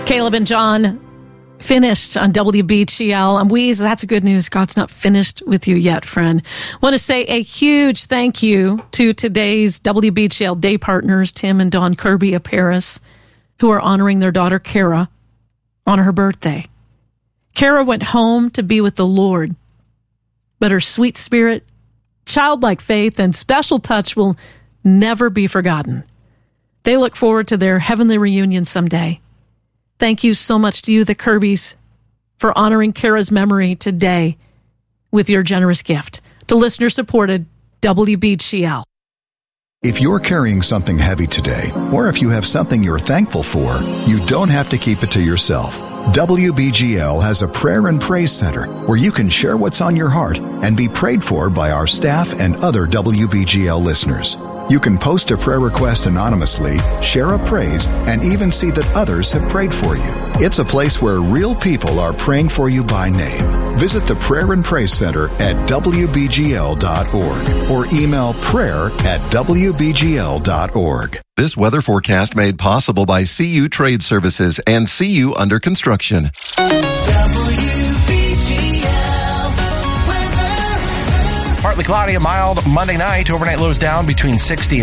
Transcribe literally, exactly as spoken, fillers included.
Caleb and John finished on W B G L. And Weeze, that's good news. God's not finished with you yet, friend. Want to say a huge thank you to today's W B G L day partners, Tim and Dawn Kirby of Paris, who are honoring their daughter, Kara, on her birthday. Kara went home to be with the Lord, but her sweet spirit, childlike faith, and special touch will never be forgotten. They look forward to their heavenly reunion someday. Thank you so much to you, the Kirbys, for honoring Kara's memory today with your generous gift to listener-supported W B G L. If you're carrying something heavy today, or if you have something you're thankful for, you don't have to keep it to yourself. W B G L has a prayer and praise center where you can share what's on your heart and be prayed for by our staff and other W B G L listeners. You can post a prayer request anonymously, share a praise, and even see that others have prayed for you. It's a place where real people are praying for you by name. Visit the Prayer and Praise Center at W B G L dot org or email prayer at W B G L dot org. This weather forecast made possible by C U Trade Services and C U Under Construction. W B G L weather. Partly cloudy, a mild Monday night. Overnight lows down between sixty